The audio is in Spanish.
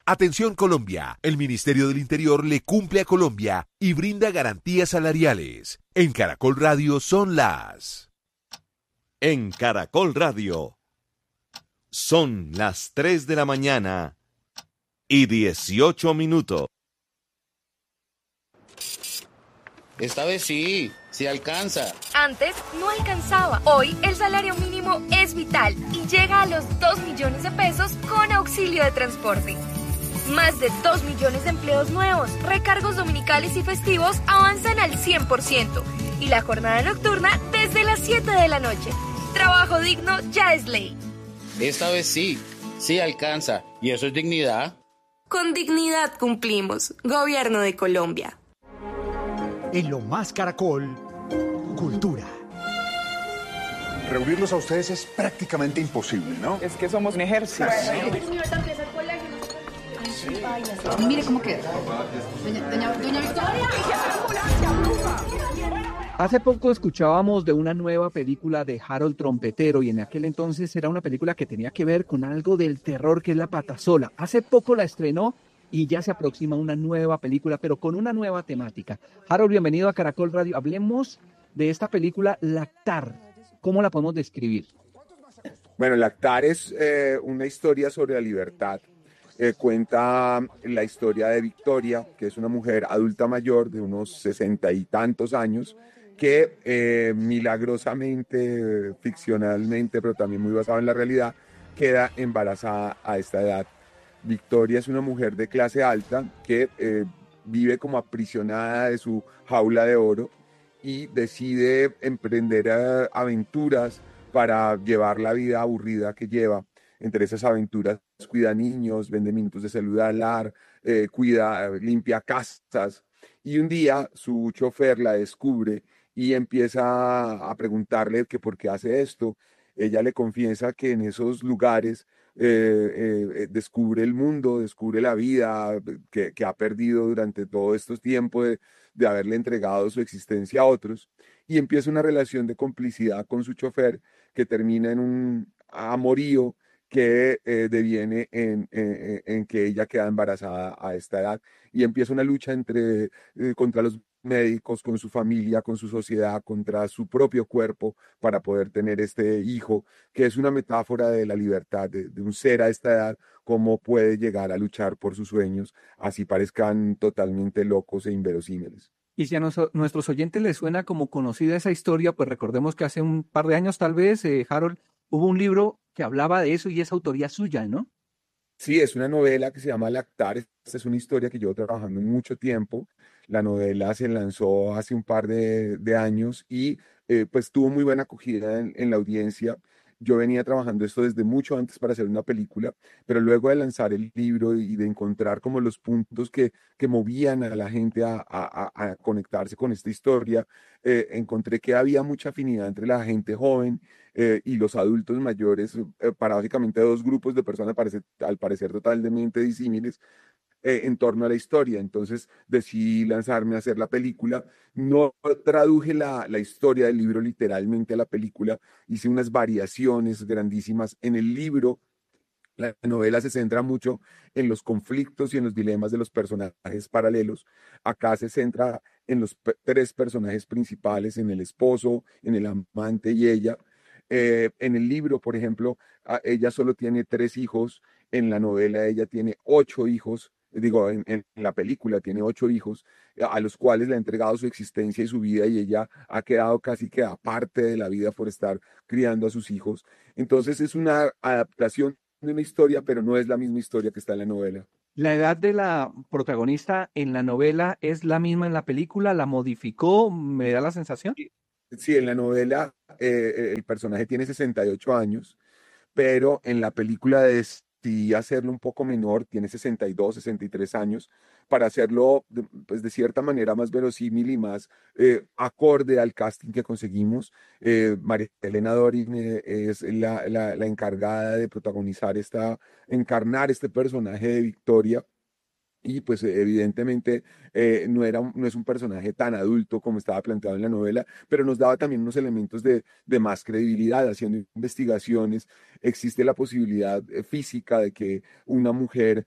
Atención Colombia, el Ministerio del Interior le cumple a Colombia y brinda garantías salariales. En Caracol Radio son las... En Caracol Radio son las 3 de la mañana y 18 minutos. Esta vez sí alcanza. Antes no alcanzaba. Hoy el salario mínimo es vital y llega a los 2 millones de pesos con auxilio de transporte. Más de 2 millones de empleos nuevos, recargos dominicales y festivos avanzan al 100% y la jornada nocturna desde las 7 de la noche. Trabajo digno ya es ley. Esta vez sí alcanza. ¿Y eso es dignidad? Con dignidad cumplimos. Gobierno de Colombia. En Lo Más Caracol, cultura. Reunirlos a ustedes es prácticamente imposible, ¿no? Es que somos un ejército. Mire cómo queda. Doña Victoria. Hace poco escuchábamos de una nueva película de Harold Trompetero y en aquel entonces era una película que tenía que ver con algo del terror que es La Patasola. Hace poco la estrenó y ya se aproxima una nueva película, pero con una nueva temática. Harold, bienvenido a Caracol Radio. Hablemos de esta película Lactar. ¿Cómo la podemos describir? Bueno, Lactar es una historia sobre la libertad. Cuenta la historia de Victoria, que es una mujer adulta mayor de unos 60 y tantos años, que milagrosamente, ficcionalmente, pero también muy basado en la realidad, queda embarazada a esta edad. Victoria es una mujer de clase alta que vive como aprisionada de su jaula de oro y decide emprender aventuras para llevar la vida aburrida que lleva. Entre esas aventuras cuida niños, vende minutos de celular, limpia casas. Y un día su chofer la descubre y empieza a preguntarle que por qué hace esto. Ella le confiesa que en esos lugares descubre el mundo, descubre la vida que ha perdido durante todo estos tiempos de haberle entregado su existencia a otros. Y empieza una relación de complicidad con su chofer que termina en un amorío que deviene en que ella queda embarazada a esta edad y empieza una lucha contra los médicos, con su familia, con su sociedad, contra su propio cuerpo para poder tener este hijo, que es una metáfora de la libertad de un ser a esta edad, cómo puede llegar a luchar por sus sueños, así parezcan totalmente locos e inverosímiles. Y si a nuestros oyentes les suena como conocida esa historia, pues recordemos que hace un par de años tal vez, Harold, hubo un libro que hablaba de eso y es autoría suya, ¿no? Sí, es una novela que se llama Lactar. Esta es una historia que llevo trabajando mucho tiempo. La novela se lanzó hace un par de años y pues tuvo muy buena acogida en la audiencia. Yo venía trabajando esto desde mucho antes para hacer una película, pero luego de lanzar el libro y de encontrar como los puntos que movían a la gente a conectarse con esta historia, encontré que había mucha afinidad entre la gente joven y los adultos mayores, para básicamente dos grupos de personas al parecer totalmente disímiles, en torno a la historia. Entonces decidí lanzarme a hacer la película. No traduje la historia del libro literalmente a la película, hice unas variaciones grandísimas. En el libro, la novela se centra mucho en los conflictos y en los dilemas de los personajes paralelos. Acá se centra en los tres personajes principales, en el esposo, en el amante y ella. En el libro, por ejemplo, ella solo tiene 3 hijos. En la novela ella tiene 8 hijos. Digo, en la película tiene 8 hijos a los cuales le ha entregado su existencia y su vida y ella ha quedado casi que aparte de la vida por estar criando a sus hijos. Entonces es una adaptación de una historia, pero no es la misma historia que está en la novela. ¿La edad de la protagonista en la novela es la misma en la película? ¿La modificó? ¿Me da la sensación? Sí, en la novela el personaje tiene 68 años, pero en la película decidí hacerlo un poco menor, tiene 62, 63 años, para hacerlo pues, de cierta manera más verosímil y más acorde al casting que conseguimos. María Elena Dorin es la encargada de encarnar este personaje de Victoria. Y pues evidentemente no es un personaje tan adulto como estaba planteado en la novela, pero nos daba también unos elementos de más credibilidad. Haciendo investigaciones, existe la posibilidad física de que una mujer